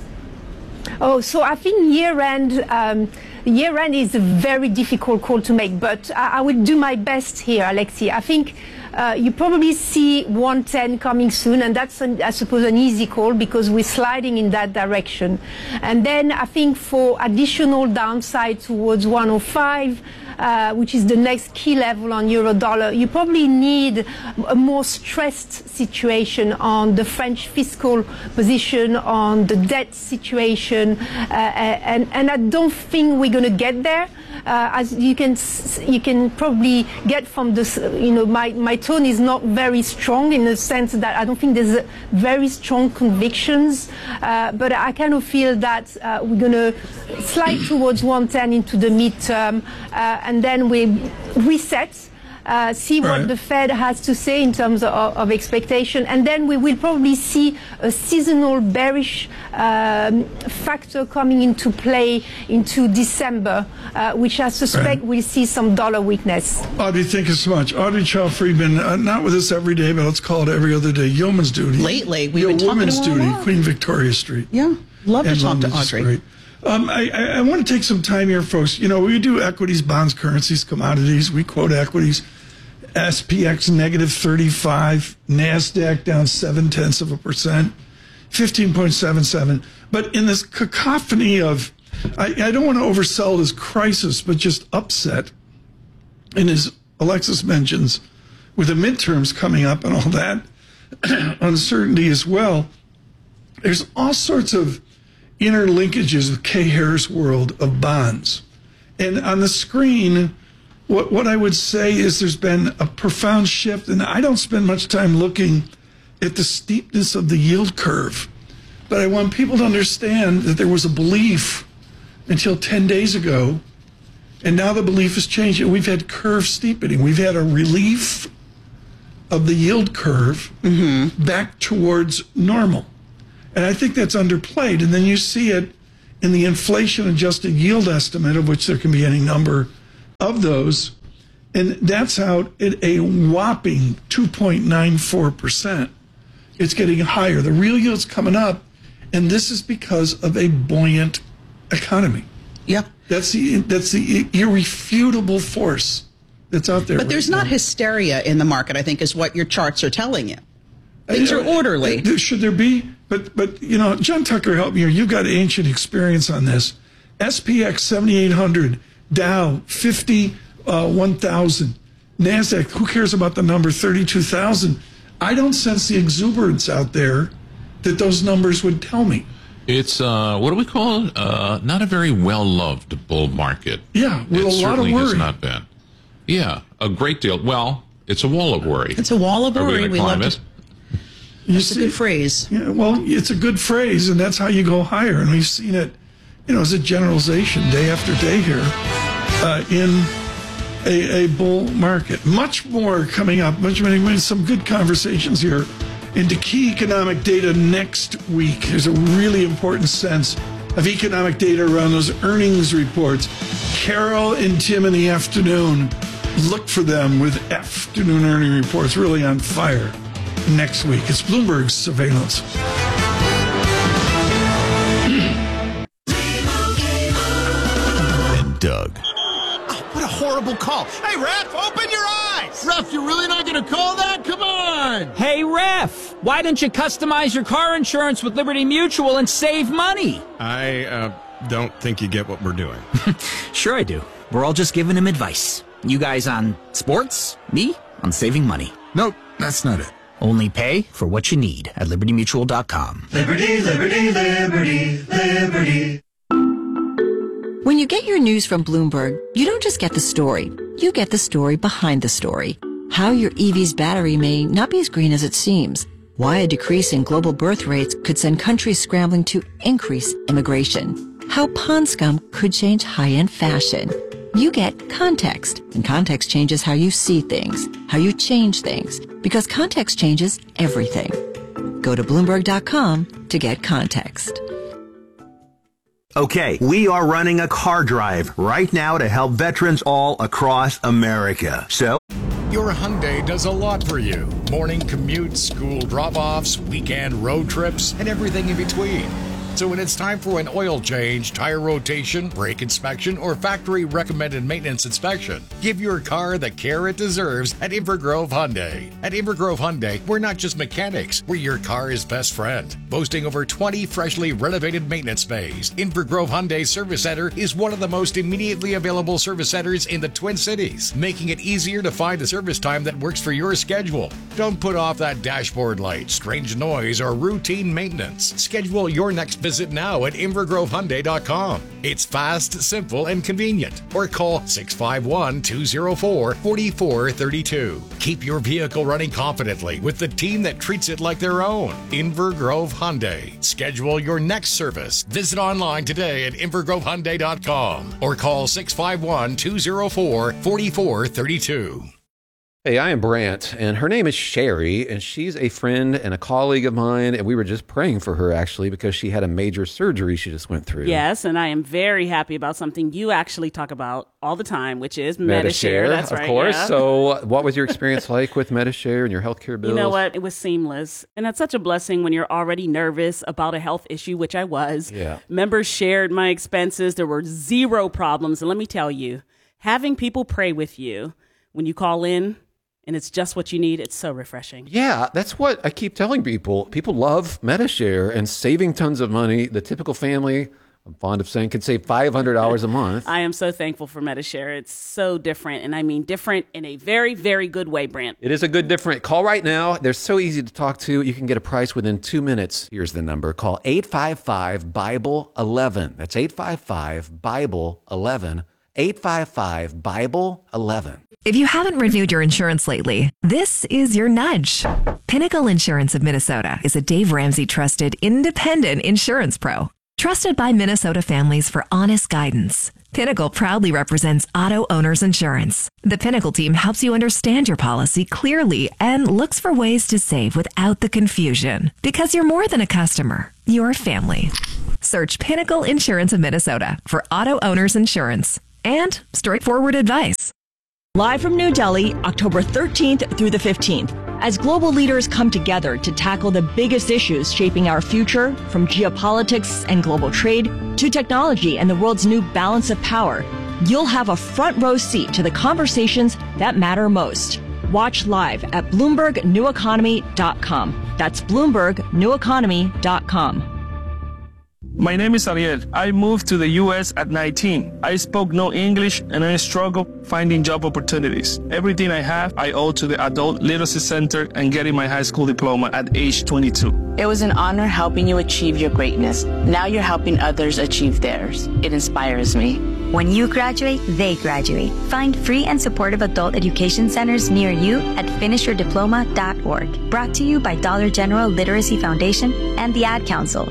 Oh, so I think year end. Um, Year end is a very difficult call to make, but I, I would do my best here, Alexi. I think uh, you probably see one ten coming soon, and that's, an, I suppose, an easy call because we're sliding in that direction. And then I think for additional downside towards one oh five, Uh, which is the next key level on euro dollar, you probably need a more stressed situation on the French fiscal position, on the debt situation, uh, and, and I don't think we're going to get there. Uh, as you can you can probably get from this, you know, my, my tone is not very strong in the sense that I don't think there's a very strong convictions, uh, but I kind of feel that uh, we're going to slide towards one ten into the midterm, uh, and then we reset. Uh, see what right. the Fed has to say in terms of, of expectation, and then we will probably see a seasonal bearish um, factor coming into play into December, uh, which I suspect right. we'll see some dollar weakness. Audrey, thank you so much. Audrey Chow Friedman, uh, not with us every day, but let's call it every other day. Yeoman's Duty. Lately, we've Yo, been talking Women's about Duty, Queen Victoria Street. Yeah, love to talk London's to Audrey. Great. Um, I, I, I want to take some time here, folks. You know, we do equities, bonds, currencies, commodities. We quote equities. S P X negative thirty-five, NASDAQ down seven tenths of a percent, fifteen point seven seven. But in this cacophony of I, I don't want to oversell it as crisis, but just upset. And as Alexis mentions, with the midterms coming up and all that, uncertainty as well, there's all sorts of interlinkages with Kay Hare's world of bonds. And on the screen, what, what I would say is there's been a profound shift, and I don't spend much time looking at the steepness of the yield curve, but I want people to understand that there was a belief until ten days ago, and now the belief has changed. We've had curve steepening. We've had a relief of the yield curve mm-hmm. back towards normal. And I think that's underplayed. And then you see it in the inflation-adjusted yield estimate, of which there can be any number of those. And that's out at a whopping two point nine four percent. It's getting higher. The real yield's coming up, and this is because of a buoyant economy. Yep. That's the, that's the irrefutable force that's out there. But there's right not now. hysteria in the market, I think, is what your charts are telling you. Things are orderly. Uh, Should there be? But, but you know, John Tucker, help me here. You've got ancient experience on this. S P X seventy-eight hundred, Dow fifty-one thousand, NASDAQ, who cares about the number thirty-two thousand? I don't sense the exuberance out there that those numbers would tell me. It's, uh, what do we call it? Uh, not a very well-loved bull market. Yeah, with it a lot of certainly has worry. not been. Yeah, a great deal. Well, it's a wall of worry. It's a wall of Are we worry. in a We love climate? to. That's a good phrase. Yeah, well, it's a good phrase, and that's how you go higher. And we've seen it, you know, as a generalization day after day here uh, in a, a bull market. Much more coming up. Much many some good conversations here into key economic data next week. There's a really important sense of economic data around those earnings reports. Carol and Tim in the afternoon. Look for them with afternoon earning reports really on fire next week. It's Bloomberg's Surveillance. And Doug. Oh, what a horrible call. Hey, Ref, open your eyes. Ref, you're really not going to call that? Come on. Hey, Ref, why don't you customize your car insurance with Liberty Mutual and save money? I uh, don't think you get what we're doing. Sure I do. We're all just giving him advice. You guys on sports, me on saving money. Nope, that's not it. Only pay for what you need at liberty mutual dot com. Liberty, liberty, liberty, liberty. When you get your news from Bloomberg, you don't just get the story. You get the story behind the story. How your E V's battery may not be as green as it seems. Why a decrease in global birth rates could send countries scrambling to increase immigration. How pond scum could change high-end fashion. You get context, and context changes how you see things, how you change things, because context changes everything. Go to Bloomberg dot com to get context. Okay, we are running a car drive right now to help veterans all across America. So, Your Hyundai does a lot for you. Morning commutes, school drop-offs, weekend road trips, and everything in between. So when it's time for an oil change, tire rotation, brake inspection, or factory recommended maintenance inspection, give your car the care it deserves at Invergrove Hyundai. At Invergrove Hyundai, we're not just mechanics, we're your car's best friend. Boasting over twenty freshly renovated maintenance bays, Invergrove Hyundai Service Center is one of the most immediately available service centers in the Twin Cities, making it easier to find a service time that works for your schedule. Don't put off that dashboard light, strange noise, or routine maintenance. Schedule your next visit now at invergrove hyundai dot com. It's fast, simple, and convenient. Or call six five one, two zero four, four four three two. Keep your vehicle running confidently with the team that treats it like their own. Invergrove Hyundai. Schedule your next service. Visit online today at invergrove hyundai dot com or call six five one, two zero four, four four three two. Hey, I am Brant, and her name is Sherry, and she's a friend and a colleague of mine, and we were just praying for her, actually, because she had a major surgery she just went through. Yes, and I am very happy about something you actually talk about all the time, which is Medi-Share. That's of right. course. Yeah. So what was your experience like with Medi-Share and your healthcare bills? You know what? It was seamless. And that's such a blessing when you're already nervous about a health issue, which I was. Yeah. Members shared my expenses. There were zero problems. And let me tell you, having people pray with you when you call in, and it's just what you need, it's so refreshing. Yeah, that's what I keep telling people. People love Medi-Share and saving tons of money. The typical family I'm fond of saying, could save five hundred dollars a month. I am so thankful for Medi-Share. It's so different, and I mean different in a very, very good way, Brant. It is a good different. Call right now. They're so easy to talk to. You can get a price within two minutes. Here's the number. Call eight five five, Bible eleven. That's eight five five, Bible eleven. eight five five, Bible eleven. If you haven't renewed your insurance lately, this is your nudge. Pinnacle Insurance of Minnesota is a Dave Ramsey trusted independent insurance pro. Trusted by Minnesota families for honest guidance. Pinnacle proudly represents auto owners insurance. The Pinnacle team helps you understand your policy clearly and looks for ways to save without the confusion. Because you're more than a customer, you're family. Search Pinnacle Insurance of Minnesota for auto owners insurance and straightforward advice. Live from New Delhi, October thirteenth through the fifteenth, as global leaders come together to tackle the biggest issues shaping our future, from geopolitics and global trade to technology and the world's new balance of power, you'll have a front row seat to the conversations that matter most. Watch live at Bloomberg New Economy dot com. That's Bloomberg New Economy dot com. My name is Ariel. I moved to the U S at nineteen. I spoke no English and I struggled finding job opportunities. Everything I have, I owe to the Adult Literacy Center and getting my high school diploma at age twenty-two. It was an honor helping you achieve your greatness. Now you're helping others achieve theirs. It inspires me. When you graduate, they graduate. Find free and supportive adult education centers near you at finish your diploma dot org. Brought to you by Dollar General Literacy Foundation and the Ad Council.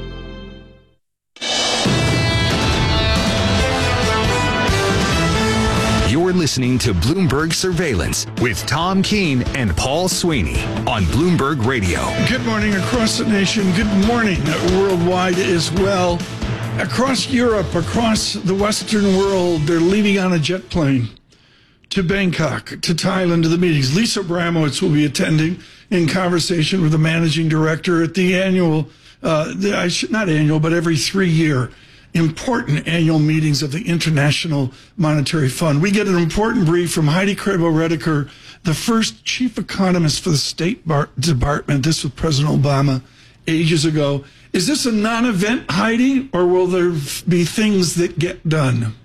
You're listening to Bloomberg Surveillance with Tom Keene and Paul Sweeney on Bloomberg Radio. Good morning across the nation. Good morning worldwide as well. Across Europe, across the Western world, they're leaving on a jet plane to Bangkok, to Thailand, to the meetings. Lisa Abramowitz will be attending in conversation with the managing director at the annual, uh, the, I should, not annual, but every three year important annual meetings of the International Monetary Fund. We get an important brief from Heidi Krebo-Redeker, the first chief economist for the State Bar- Department. This was President Obama ages ago. Is this a non-event, Heidi, or will there be things that get done?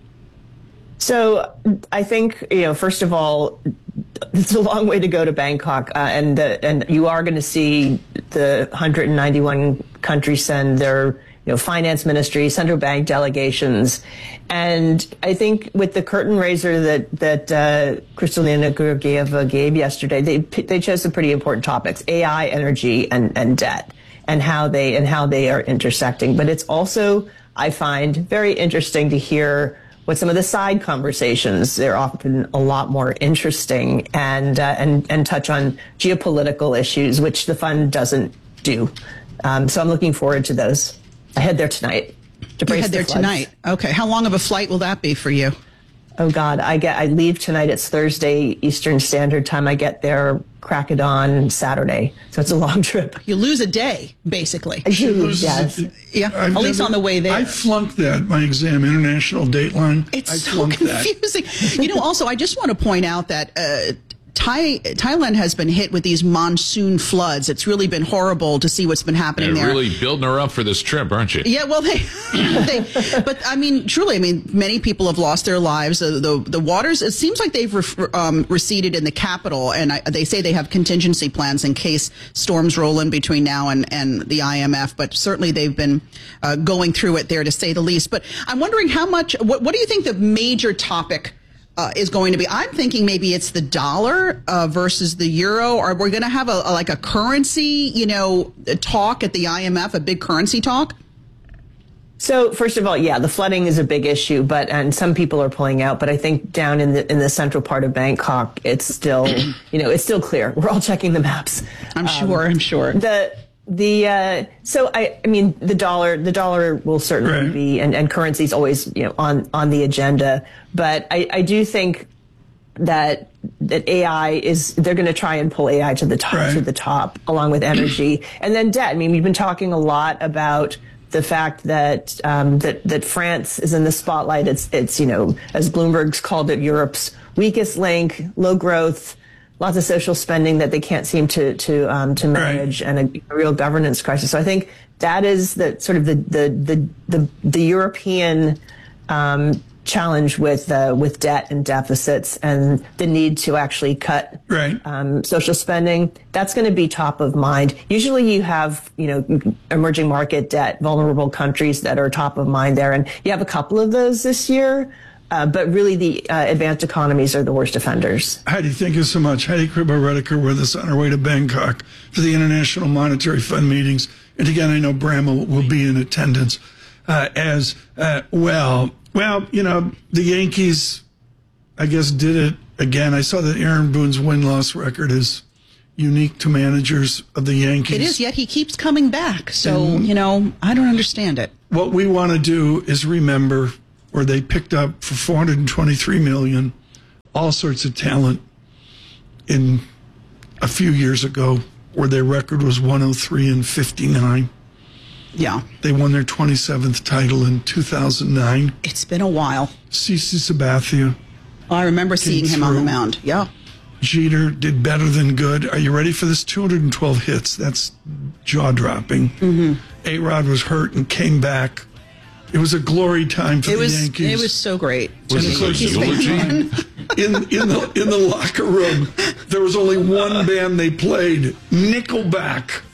So I think, you know, first of all, it's a long way to go to Bangkok, uh, and uh, and you are going to see the one hundred ninety-one countries send their you know, finance ministry, central bank delegations. And I think with the curtain raiser that, that uh, Kristalina Georgieva gave yesterday, they they chose some pretty important topics, A I, energy, and, and debt, and how they and how they are intersecting. But it's also, I find, very interesting to hear what some of the side conversations. They're often a lot more interesting and uh, and and touch on geopolitical issues, which the fund doesn't do. Um, so I'm looking forward to those. I head there tonight. To you head the there floods. tonight. Okay. How long of a flight will that be for you? Oh God, I get. I leave tonight. It's Thursday Eastern Standard Time. I get there crack of dawn Saturday, so it's a long trip. You lose a day, basically. You lose, yes. Yeah. I've at least never, on the way there. I flunked that, my exam, International Dateline. It's I so flunked confusing. You know, also, I just want to point out that uh, Thai, Thailand has been hit with these monsoon floods. It's really been horrible to see what's been happening They're there. really building her up for this trip, aren't you? Yeah, well, they, they, but I mean, truly, I mean, many people have lost their lives. Uh, the the waters, it seems like they've re- um, receded in the capital, and I, they say they have contingency plans in case storms roll in between now and, and the I M F. But certainly, they've been uh, going through it there, to say the least. But I'm wondering how much. What, what do you think the major topic Uh, is going to be? I'm thinking maybe it's the dollar uh, versus the euro. Or we're going to have a, a like a currency, you know, talk at the I M F, a big currency talk. So first of all, yeah, the flooding is a big issue, but and some people are pulling out. But I think down in the in the central part of Bangkok, it's still, you know, it's still clear. We're all checking the maps. I'm sure. Um, I'm sure. The The uh, so I, I mean the dollar the dollar will certainly right. be and, and currency is always you know on, on the agenda, but I, I do think that that A I is they're going to try and pull A I to the top right. to the top along with energy and then debt. I mean we've been talking a lot about the fact that um, that that France is in the spotlight. It's it's you know as Bloomberg's called it, Europe's weakest link, low growth. lots of social spending that they can't seem to to um, to manage, right. and a, a real governance crisis. So I think that is the sort of the the the the, the European um, challenge with uh, with debt and deficits, and the need to actually cut right. um, social spending. That's going to be top of mind. Usually, you have you know emerging market debt, vulnerable countries that are top of mind there, and you have a couple of those this year. Uh, but really, the uh, advanced economies are the worst offenders. Heidi, thank you so much. Heidi Kriba-Redeker with us on our way to Bangkok for the International Monetary Fund meetings. And again, I know Bram will, will be in attendance uh, as uh, well. Well, you know, the Yankees, I guess, did it again. I saw that Aaron Boone's win-loss record is unique to managers of the Yankees. It is, yet he keeps coming back. So, and, you know, I don't understand it. What we want to do is remember where they picked up for four hundred twenty-three million dollars all sorts of talent in a few years ago, where their record was one oh three and fifty-nine. Yeah. They won their twenty-seventh title in two thousand nine. It's been a while. CeCe Sabathia. I remember seeing him on the mound. Yeah. Jeter did better than good. Are you ready for this? two hundred twelve hits. That's jaw-dropping. Mm-hmm. A-Rod was hurt and came back. It was a glory time for it the was, Yankees. It was so great. Was it a eulogy? In, in, the, in the locker room, there was only one band they played, Nickelback.